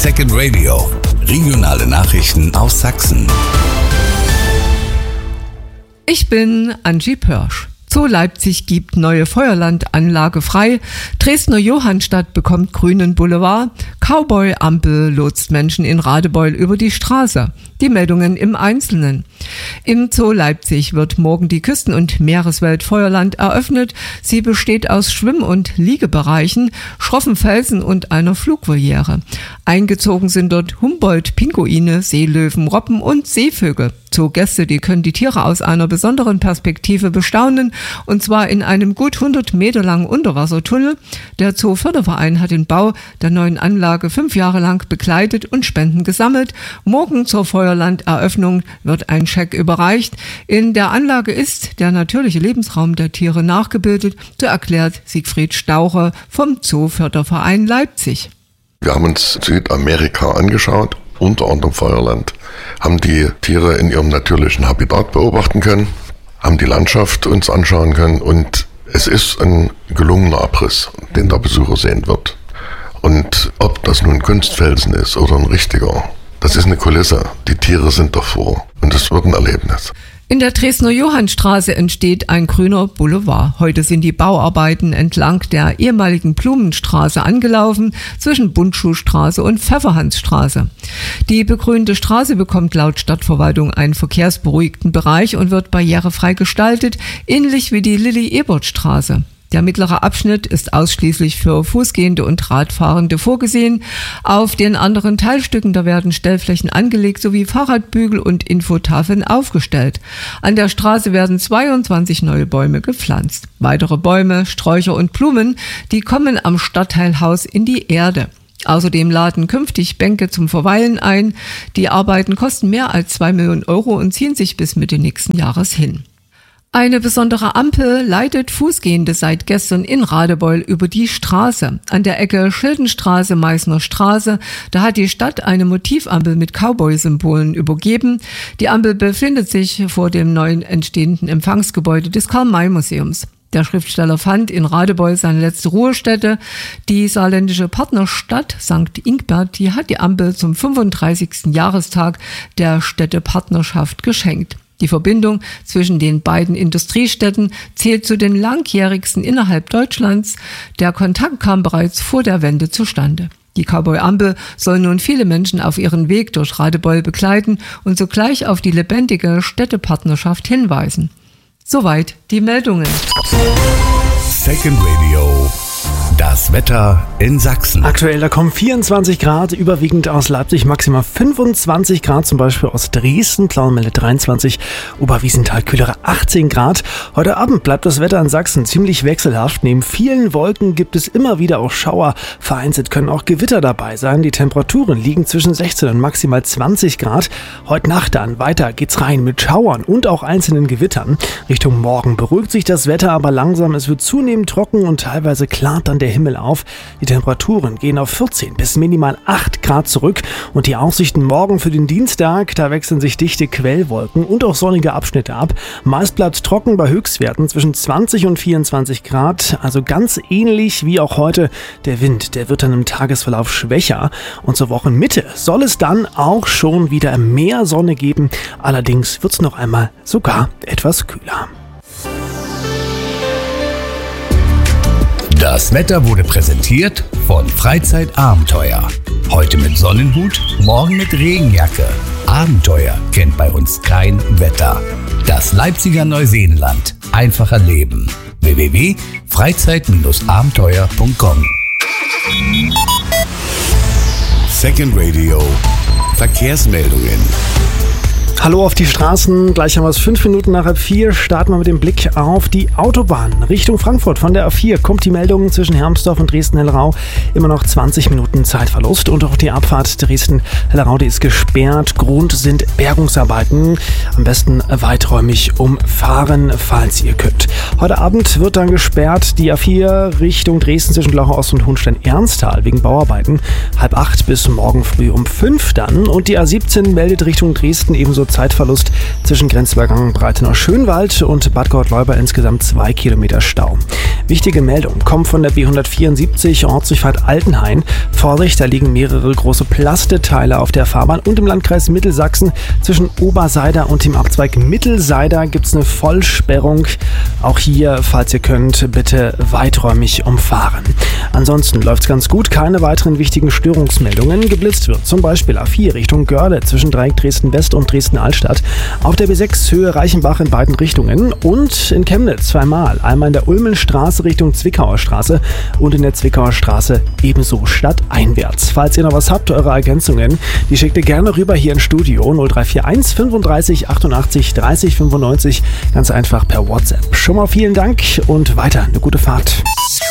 Second Radio. Regionale Nachrichten aus Sachsen. Ich bin Angie Pörsch. Zoo Leipzig gibt neue Feuerlandanlage frei. Dresdner Johannstadt bekommt grünen Boulevard. Cowboy-Ampel lotst Menschen in Radebeul über die Straße. Die Meldungen im Einzelnen. Im Zoo Leipzig wird morgen die Küsten- und Meereswelt Feuerland eröffnet. Sie besteht aus Schwimm- und Liegebereichen, schroffen Felsen und einer Flugvoliere. Eingezogen sind dort Humboldt-Pinguine, Seelöwen, Robben und Seevögel. Zoogäste, die können die Tiere aus einer besonderen Perspektive bestaunen, und zwar in einem gut 100 Meter langen Unterwassertunnel. Der Zooförderverein hat den Bau der neuen Anlage 5 Jahre lang begleitet und Spenden gesammelt. Morgen zur Feuerlanderöffnung wird ein Scheck überreicht. In der Anlage ist der natürliche Lebensraum der Tiere nachgebildet, so erklärt Siegfried Stauche vom Zooförderverein Leipzig. Wir haben uns Südamerika angeschaut, unter anderem Feuerland, haben die Tiere in ihrem natürlichen Habitat beobachten können, haben die Landschaft uns anschauen können und es ist ein gelungener Abriss, den der Besucher sehen wird. Und ob das nun Kunstfelsen ist oder ein richtiger, das ist eine Kulisse. Die Tiere sind davor und es wird ein Erlebnis. In der Dresdner Johannstraße entsteht ein grüner Boulevard. Heute sind die Bauarbeiten entlang der ehemaligen Blumenstraße angelaufen, zwischen Bundschuhstraße und Pfefferhansstraße. Die begrünte Straße bekommt laut Stadtverwaltung einen verkehrsberuhigten Bereich und wird barrierefrei gestaltet, ähnlich wie die Lilli-Ebert-Straße. Der mittlere Abschnitt ist ausschließlich für Fußgehende und Radfahrende vorgesehen. Auf den anderen Teilstücken da werden Stellflächen angelegt sowie Fahrradbügel und Infotafeln aufgestellt. An der Straße werden 22 neue Bäume gepflanzt. Weitere Bäume, Sträucher und Blumen, die kommen am Stadtteilhaus in die Erde. Außerdem laden künftig Bänke zum Verweilen ein. Die Arbeiten kosten mehr als 2 Millionen Euro und ziehen sich bis Mitte nächsten Jahres hin. Eine besondere Ampel leitet Fußgehende seit gestern in Radebeul über die Straße. An der Ecke Schildenstraße, Meißner Straße, da hat die Stadt eine Motivampel mit Cowboy-Symbolen übergeben. Die Ampel befindet sich vor dem neuen entstehenden Empfangsgebäude des Karl-May-Museums. Der Schriftsteller fand in Radebeul seine letzte Ruhestätte. Die saarländische Partnerstadt St. Ingbert, die hat die Ampel zum 35. Jahrestag der Städtepartnerschaft geschenkt. Die Verbindung zwischen den beiden Industriestädten zählt zu den langjährigsten innerhalb Deutschlands. Der Kontakt kam bereits vor der Wende zustande. Die Cowboy-Ampel soll nun viele Menschen auf ihren Weg durch Radebeul begleiten und sogleich auf die lebendige Städtepartnerschaft hinweisen. Soweit die Meldungen. Second Radio. Das Wetter in Sachsen. Aktuell, da kommen 24 Grad, überwiegend aus Leipzig, maximal 25 Grad, zum Beispiel aus Dresden, Klauenmelde 23, Oberwiesenthal kühlere 18 Grad. Heute Abend bleibt das Wetter in Sachsen ziemlich wechselhaft. Neben vielen Wolken gibt es immer wieder auch Schauer. Vereinzelt können auch Gewitter dabei sein. Die Temperaturen liegen zwischen 16 und maximal 20 Grad. Heute Nacht dann weiter geht's rein mit Schauern und auch einzelnen Gewittern. Richtung Morgen beruhigt sich das Wetter aber langsam. Es wird zunehmend trocken und teilweise klart dann der Himmel auf. Die Temperaturen gehen auf 14 bis minimal 8 Grad zurück und die Aussichten morgen für den Dienstag, da wechseln sich dichte Quellwolken und auch sonnige Abschnitte ab. Meist bleibt trocken bei Höchstwerten zwischen 20 und 24 Grad, also ganz ähnlich wie auch heute. Der Wind, der wird dann im Tagesverlauf schwächer und zur Wochenmitte soll es dann auch schon wieder mehr Sonne geben. Allerdings wird es noch einmal sogar etwas kühler. Das Wetter wurde präsentiert von Freizeitabenteuer. Heute mit Sonnenhut, morgen mit Regenjacke. Abenteuer kennt bei uns kein Wetter. Das Leipziger Neuseenland. Einfacher Leben. www.freizeit-abenteuer.com. Second Radio. Verkehrsmeldungen. Hallo auf die Straßen, gleich haben wir es 5 Minuten nach 4, starten wir mit dem Blick auf die Autobahn. Richtung Frankfurt von der A4 kommt die Meldung zwischen Hermsdorf und Dresden-Hellerau. Immer noch 20 Minuten Zeitverlust und auch die Abfahrt Dresden-Hellerau, die ist gesperrt. Grund sind Bergungsarbeiten. Am besten weiträumig umfahren, falls ihr könnt. Heute Abend wird dann gesperrt die A4 Richtung Dresden zwischen Glauche Ost und Hohenstein-Ernsthal wegen Bauarbeiten. 7:30 bis morgen früh um 5 dann. Und die A17 meldet Richtung Dresden ebenso Zeitverlust zwischen Grenzübergang Breitenau-Schönwald und Bad Gott-Leuba, insgesamt 2 Kilometer Stau. Wichtige Meldung kommt von der B174 Ortsdurchfahrt Altenhain. Vorsicht, da liegen mehrere große Plasteteile auf der Fahrbahn und im Landkreis Mittelsachsen zwischen Oberseider und dem Abzweig Mittelseider gibt es eine Vollsperrung. Auch hier, falls ihr könnt, bitte weiträumig umfahren. Ansonsten läuft es ganz gut, keine weiteren wichtigen Störungsmeldungen. Geblitzt wird zum Beispiel A4 Richtung Görle zwischen Dreieck Dresden-West und Dresden-Altstadt. Auf der B6 Höhe Reichenbach in beiden Richtungen und in Chemnitz zweimal. Einmal in der Ulmenstraße Richtung Zwickauer Straße und in der Zwickauer Straße ebenso stadteinwärts. Falls ihr noch was habt, eure Ergänzungen, die schickt ihr gerne rüber hier ins Studio 0341 35 88 30 95. Ganz einfach per WhatsApp. Schon mal vielen Dank und weiter eine gute Fahrt.